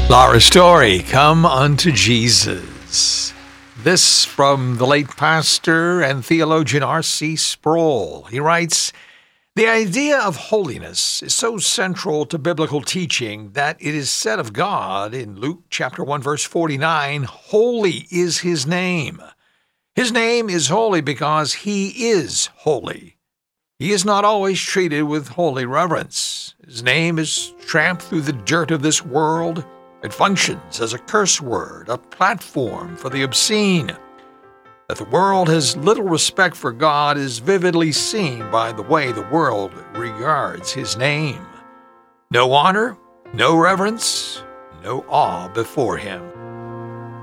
Laura Story, Come Unto Jesus. This from the late pastor and theologian R.C. Sproul. He writes, "The idea of holiness is so central to biblical teaching that it is said of God in Luke chapter 1, verse 49, holy is his name. His name is holy because he is holy. He is not always treated with holy reverence. His name is tramped through the dirt of this world. It functions as a curse word, a platform for the obscene. That the world has little respect for God is vividly seen by the way the world regards his name. No honor, no reverence, no awe before him."